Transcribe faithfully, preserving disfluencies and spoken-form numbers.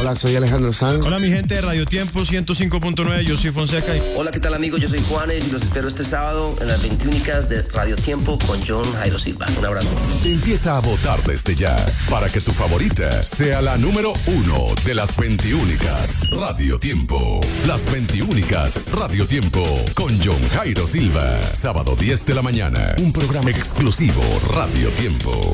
Hola, soy Alejandro Sanz. Hola mi gente de Radio Tiempo ciento cinco punto nueve, yo soy Fonseca. Y... Hola, ¿qué tal amigos? Yo soy Juanes y los espero este sábado en las veintiúnicas de Radio Tiempo con John Jairo Silva. Un abrazo. Empieza a votar desde ya para que tu favorita sea la número uno de las veintiúnicas. Radio Tiempo. Las veintiúnicas Radio Tiempo con John Jairo Silva. Sábado diez de la mañana. Un programa exclusivo Radio Tiempo.